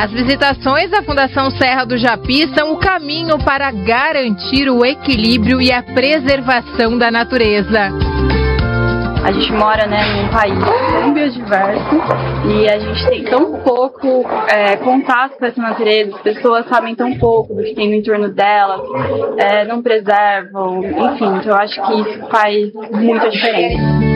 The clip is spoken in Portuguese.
As visitações à Fundação Serra do Japi são o caminho para garantir o equilíbrio e a preservação da natureza. A gente mora, num país tão biodiverso e a gente tem tão pouco contato com essa natureza, as pessoas sabem tão pouco do que tem no entorno delas, não preservam, enfim, então eu acho que isso faz muita diferença.